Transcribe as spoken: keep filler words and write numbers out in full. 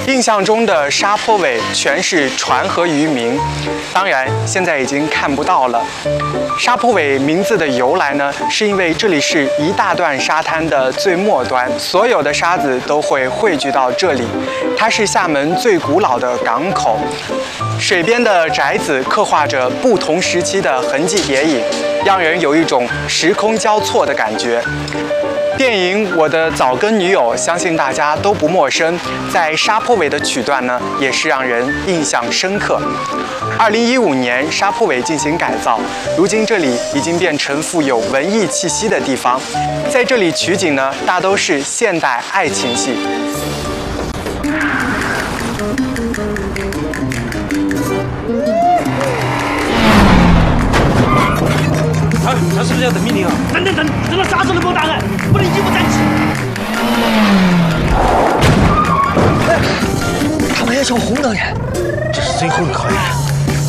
印象中的沙坡尾全是船和渔民，当然现在已经看不到了。沙坡尾名字的由来呢，是因为这里是一大段沙滩的最末端，所有的沙子都会汇聚到这里。它是厦门最古老的港口，水边的宅子刻画着不同时期的痕迹叠影，让人有一种时空交错的感觉。电影《我的早更女友》相信大家都不陌生，在沙坡尾的曲段呢，也是让人印象深刻。二零一五年，沙坡尾进行改造，如今这里已经变成富有文艺气息的地方。在这里取景呢，大都是现代爱情戏。 他他是不是要等命令啊？等等等，等到啥时候能给我答案？不能一不站起。 哎，他们要求红灯人， 这是最后的考验。